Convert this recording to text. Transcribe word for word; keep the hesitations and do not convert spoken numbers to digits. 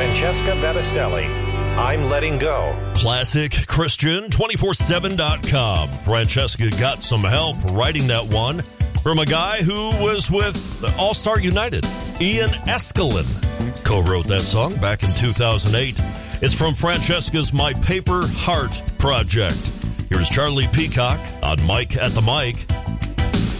Francesca Battistelli, I'm Letting Go. Classic Christian two forty-seven dot com. Francesca got some help writing that one from a guy who was with All-Star United. Ian Eskelin co-wrote that song back in two thousand eight. It's from Francesca's My Paper Heart project. Here's Charlie Peacock on Mike at the Mic.